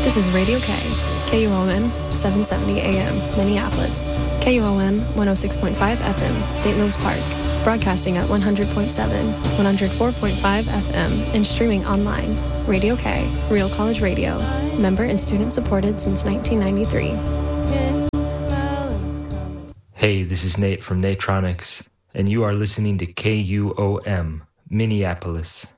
This is Radio K, KUOM 770 AM, Minneapolis, KUOM 106.5 FM, St. Louis Park, broadcasting at 100.7, 104.5 FM, and streaming online. Radio K, Real College Radio, member and student supported since 1993. Hey, this is Nate from Natronics, and you are listening to KUOM, Minneapolis.